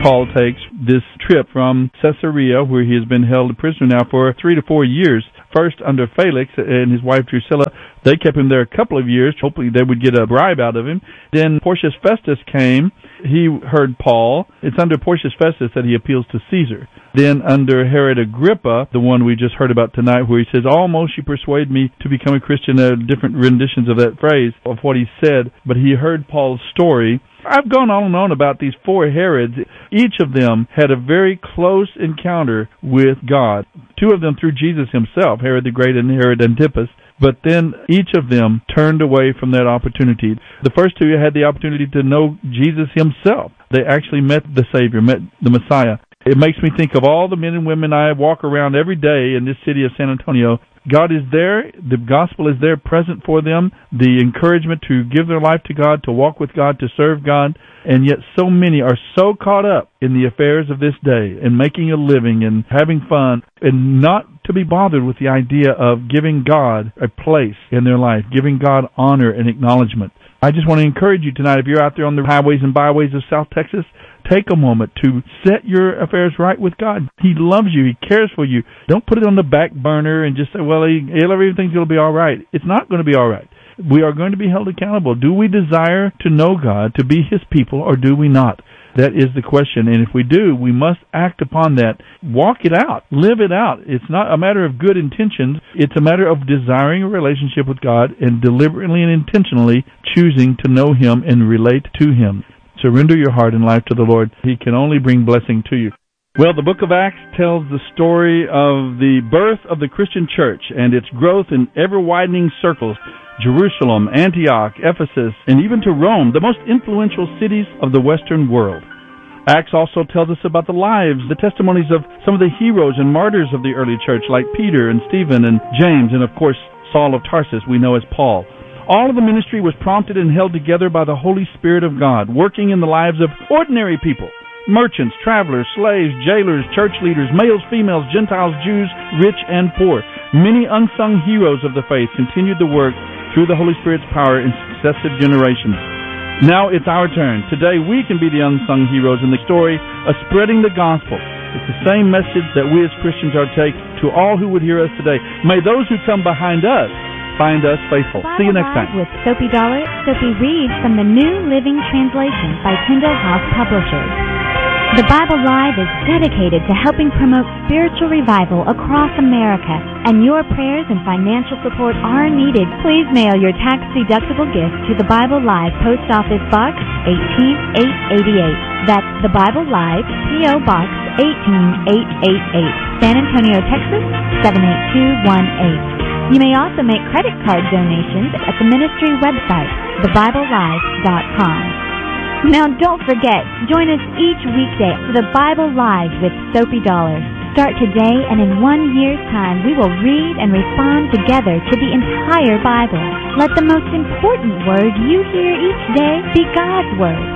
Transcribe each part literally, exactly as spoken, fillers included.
Paul takes this trip from Caesarea, where he has been held a prisoner now for three to four years. First under Felix and his wife Drusilla. They kept him there a couple of years. Hopefully they would get a bribe out of him. Then Porcius Festus came. He heard Paul. It's under Porcius Festus that he appeals to Caesar. Then under Herod Agrippa, the one we just heard about tonight, where he says, almost you persuade me to become a Christian, uh, different renditions of that phrase, of what he said. But he heard Paul's story. I've gone on and on about these four Herods. Each of them had a very close encounter with God. Two of them through Jesus himself, Herod the Great and Herod Antipas. But then each of them turned away from that opportunity. The first two had the opportunity to know Jesus himself. They actually met the Savior, met the Messiah. It makes me think of all the men and women I walk around every day in this city of San Antonio. God is there. The gospel is there present for them. The encouragement to give their life to God, to walk with God, to serve God. And yet so many are so caught up in the affairs of this day and making a living and having fun and not to be bothered with the idea of giving God a place in their life, giving God honor and acknowledgement. I just want to encourage you tonight, if you're out there on the highways and byways of South Texas, take a moment to set your affairs right with God. He loves you. He cares for you. Don't put it on the back burner and just say, well, everything's going to be all right. It's not going to be all right. We are going to be held accountable. Do we desire to know God, to be His people, or do we not? That is the question. And if we do, we must act upon that. Walk it out. Live it out. It's not a matter of good intentions. It's a matter of desiring a relationship with God and deliberately and intentionally choosing to know Him and relate to Him. Surrender your heart and life to the Lord. He can only bring blessing to you. Well, the book of Acts tells the story of the birth of the Christian church and its growth in ever-widening circles. Jerusalem, Antioch, Ephesus, and even to Rome, the most influential cities of the Western world. Acts also tells us about the lives, the testimonies of some of the heroes and martyrs of the early church, like Peter and Stephen and James, and of course Saul of Tarsus, we know as Paul. All of the ministry was prompted and held together by the Holy Spirit of God, working in the lives of ordinary people, merchants, travelers, slaves, jailers, church leaders, males, females, Gentiles, Jews, rich and poor. Many unsung heroes of the faith continued the work through the Holy Spirit's power in successive generations. Now it's our turn. Today we can be the unsung heroes in the story of spreading the gospel. It's the same message that we as Christians are to take to all who would hear us today. May those who come behind us find us faithful. See you next time. With Soapy Dollar, Soapy reads from the New Living Translation by Tyndale House Publishers. The Bible Live is dedicated to helping promote spiritual revival across America, and your prayers and financial support are needed. Please mail your tax-deductible gift to the Bible Live, Post Office Box eighteen eight eighty-eight. That's the Bible Live, P O. Box eighteen eight eighty-eight, San Antonio, Texas seven eight two one eight. You may also make credit card donations at the ministry website, the bible live dot com. Now don't forget, join us each weekday for the Bible Live with Soapy Dollar. Start today, and in one year's time we will read and respond together to the entire Bible. Let the most important word you hear each day be God's Word.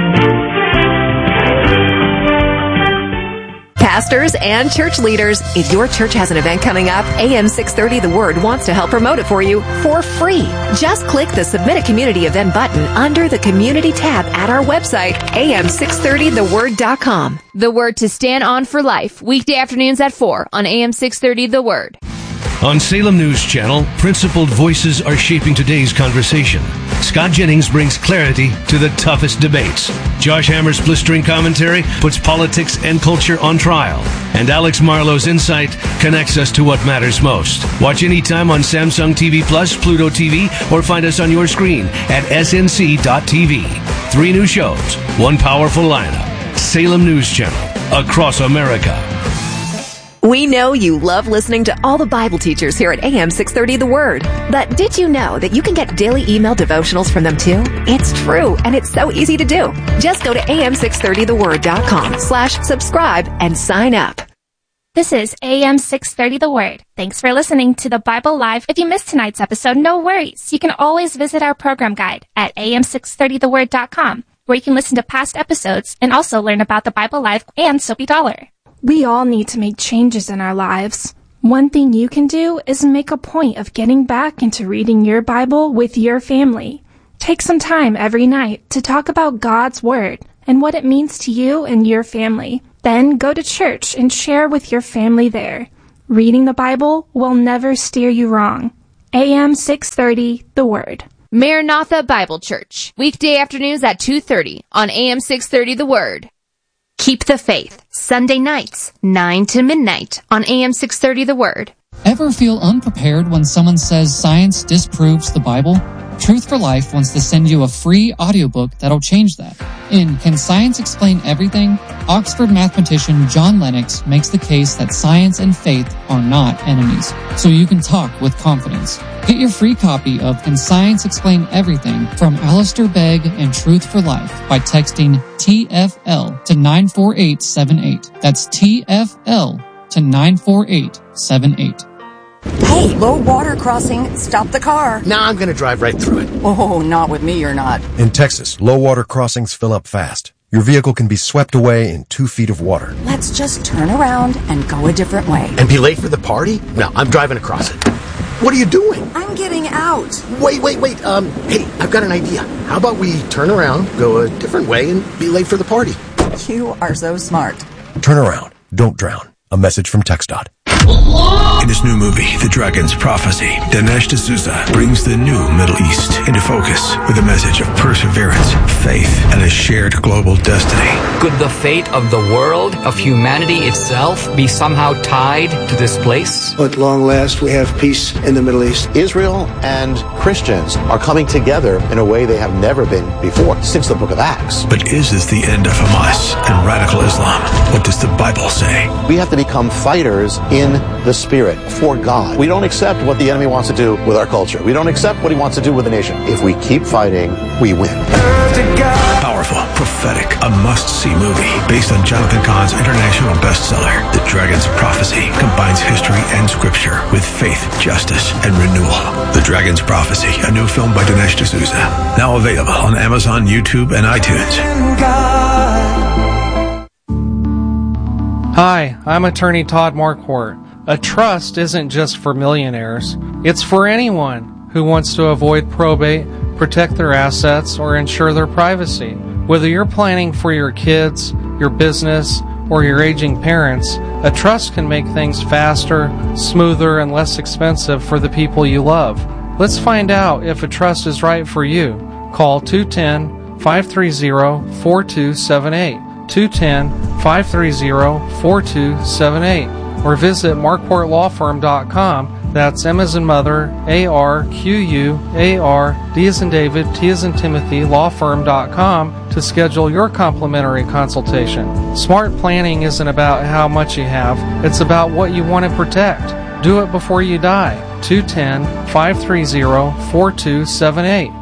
Pastors and church leaders, if your church has an event coming up, A M six thirty The Word wants to help promote it for you for free. Just click the Submit a Community Event button under the Community tab at our website, A M six thirty the word dot com. The Word to stand on for life, weekday afternoons at four on A M six thirty The Word. On Salem News Channel, principled voices are shaping today's conversation. Scott Jennings brings clarity to the toughest debates. Josh Hammer's blistering commentary puts politics and culture on trial. And Alex Marlowe's insight connects us to what matters most. Watch anytime on Samsung T V Plus, Pluto T V, or find us on your screen at S N C dot T V. Three new shows, one powerful lineup. Salem News Channel, across America. We know you love listening to all the Bible teachers here at A M six thirty The Word. But did you know that you can get daily email devotionals from them too? It's true, and it's so easy to do. Just go to A M six thirty the word dot com slash subscribe and sign up. This is A M six thirty The Word. Thanks for listening to the Bible Live. If you missed tonight's episode, no worries. You can always visit our program guide at A M six thirty the word dot com, where you can listen to past episodes and also learn about the Bible Live and Soapy Dollar. We all need to make changes in our lives. One thing you can do is make a point of getting back into reading your Bible with your family. Take some time every night to talk about God's Word and what it means to you and your family. Then go to church and share with your family there. Reading the Bible will never steer you wrong. A M six thirty, The Word. Maranatha Bible Church, weekday afternoons at two thirty on A M six thirty The Word. Keep the Faith, Sunday nights, nine to midnight on A M six thirty The Word. Ever feel unprepared when someone says science disproves the Bible? Truth for Life wants to send you a free audiobook that'll change that. In Can Science Explain Everything?, Oxford mathematician John Lennox makes the case that science and faith are not enemies, so you can talk with confidence. Get your free copy of Can Science Explain Everything from Alistair Begg and Truth for Life by texting T F L to nine four eight seven eight. That's T F L to nine four eight seven eight. Hey, low water crossing, stop the car. Nah, I'm gonna drive right through it. Oh, not with me, you're not. In Texas, low water crossings fill up fast. Your vehicle can be swept away in two feet of water. Let's just turn around and go a different way. And be late for the party? No, I'm driving across it. What are you doing? I'm getting out. Wait, wait, wait. Um, hey, I've got an idea. How about we turn around, go a different way, and be late for the party? You are so smart. Turn around. Don't drown. A message from TxDOT. In his new movie, The Dragon's Prophecy, Dinesh D'Souza brings the new Middle East into focus with a message of perseverance, faith, and a shared global destiny. Could the fate of the world, of humanity itself, be somehow tied to this place? At long last, we have peace in the Middle East. Israel and Christians are coming together in a way they have never been before, since the book of Acts. But is this the end of Hamas and radical Islam? What does the Bible say? We have to become fighters in the Spirit, for God. We don't accept what the enemy wants to do with our culture. We don't accept what he wants to do with the nation. If we keep fighting, we win. Powerful, prophetic, a must-see movie based on Jonathan Cahn's international bestseller. The Dragon's Prophecy combines history and scripture with faith, justice, and renewal. The Dragon's Prophecy, a new film by Dinesh D'Souza. Now available on Amazon, YouTube, and iTunes. Hi, I'm attorney Todd Marquardt. A trust isn't just for millionaires. It's for anyone who wants to avoid probate, protect their assets, or ensure their privacy. Whether you're planning for your kids, your business, or your aging parents, a trust can make things faster, smoother, and less expensive for the people you love. Let's find out if a trust is right for you. Call two one zero, five three zero, four two seven eight. two one zero, five three zero, four two seven eight, or visit marquardt law firm dot com. That's M as in mother, A R Q U A R, D as in David, T as in Timothy, law firm dot com to schedule your complimentary consultation. Smart planning isn't about how much you have, it's about what you want to protect. Do it before you die. two one zero, five three zero, four two seven eight.